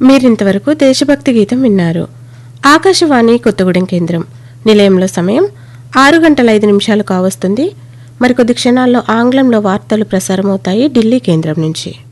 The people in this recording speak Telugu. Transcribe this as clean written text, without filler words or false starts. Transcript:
మీరింతవరకు దేశభక్తి గీతం విన్నారు. ఆకాశవాణి కొత్తగూడెం కేంద్రం. నిలయంలో సమయం 6:05 కావస్తుంది. మరికొద్ది క్షణాల్లో ఆంగ్లంలో వార్తలు ప్రసారమవుతాయి ఢిల్లీ కేంద్రం నుంచి.